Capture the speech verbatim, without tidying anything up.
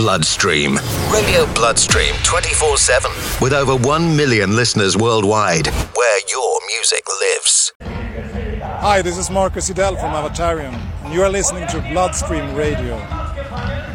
Bloodstream. Radio Bloodstream twenty-four seven. With over one million listeners worldwide. Where your music lives. Hi, this is Marcus Idell from Avatarium, and you are listening to Bloodstream Radio.